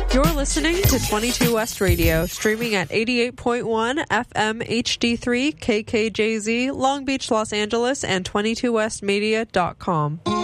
You're listening to 22 West Radio, streaming at 88.1 FM HD3 KKJZ, Long Beach, Los Angeles, and 22westmedia.com.